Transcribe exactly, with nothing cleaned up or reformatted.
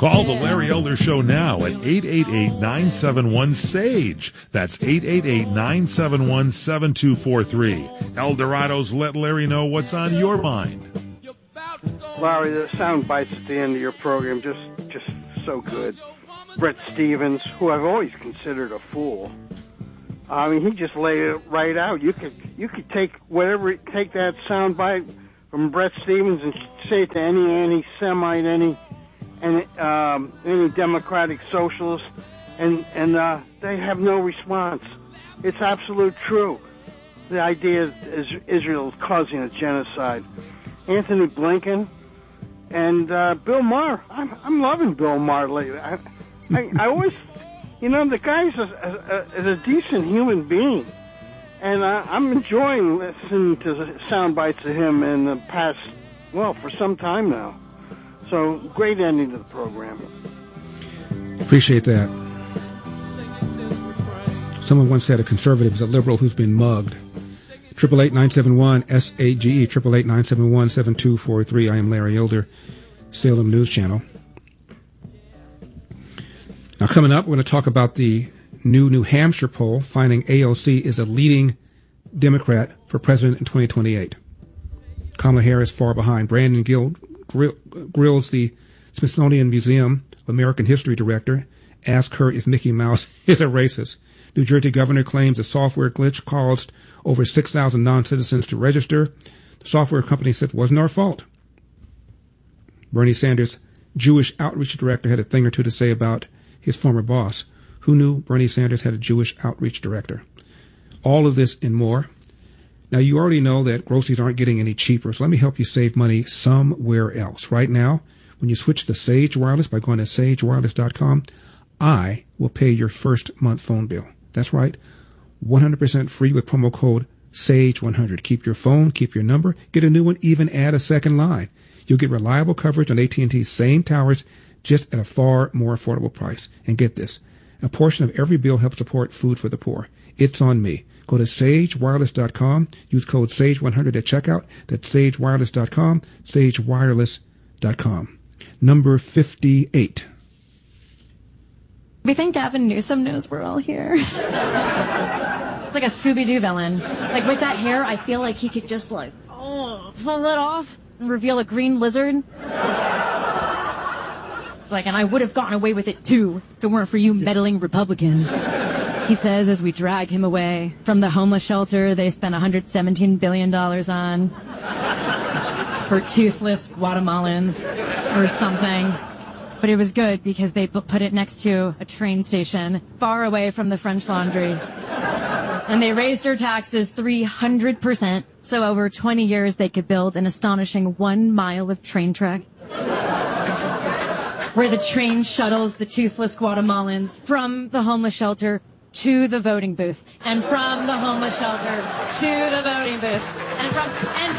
Call the Larry Elder Show now at eight eight eight, nine seven one, S A G E. That's eight eight eight, nine seven one, seven two four three. Eldorado's Let Larry Know What's on Your Mind. Larry, the sound bites at the end of your program, just just so good. Brett Stevens, who I've always considered a fool. I mean, he just laid it right out. You could you could take whatever, take that sound bite from Brett Stevens and say it to any anti-Semite, any any um, any Democratic Socialist, and and uh, they have no response. It's absolute true. The idea is Israel is causing a genocide. Anthony Blinken and uh, Bill Maher. I'm, I'm loving Bill Maher lately. I, I, I always, you know, the guy's a, a, a, a decent human being, and uh, I'm enjoying listening to the sound bites of him in the past, well, for some time now. So, great ending to the program. Appreciate that. Someone once said a conservative is a liberal who's been mugged. Triple eight nine seven one S A G E, triple eight nine seven one seven two four three. I am Larry Elder, Salem News Channel. Now, coming up, we're going to talk about the new New Hampshire poll finding A O C is a leading Democrat for president in twenty twenty-eight. Kamala Harris far behind. Brandon Gill grill, grills the Smithsonian Museum of American History director, asks her if Mickey Mouse is a racist. New Jersey governor claims a software glitch caused over six thousand non-citizens to register. The software company said it wasn't our fault. Bernie Sanders' Jewish outreach director had a thing or two to say about his former boss. Who knew Bernie Sanders had a Jewish outreach director? All of this and more. Now, you already know that groceries aren't getting any cheaper, so let me help you save money somewhere else. Right now, when you switch to Sage Wireless by going to sage wireless dot com, I will pay your first month phone bill. That's right, one hundred percent free with promo code sage one hundred. Keep your phone, keep your number, get a new one, even add a second line. You'll get reliable coverage on A T and T's same towers, just at a far more affordable price. And get this, a portion of every bill helps support food for the poor. It's on me. Go to sage wireless dot com, use code sage one hundred at checkout. That's sage wireless dot com, sage wireless dot com. Number fifty-eight. We think Gavin Newsom knows we're all here. It's like a Scooby-Doo villain. Like, with that hair, I feel like he could just, like, oh, pull it off and reveal a green lizard. It's like, and I would have gotten away with it, too, if it weren't for you meddling Republicans. He says as we drag him away from the homeless shelter they spent one hundred seventeen billion dollars on for toothless Guatemalans or something. But it was good because they put it next to a train station far away from the French Laundry. And they raised their taxes three hundred percent. So over twenty years, they could build an astonishing one mile of train track where the train shuttles the toothless Guatemalans from the homeless shelter to the voting booth, and from the homeless shelter to the voting booth, and from and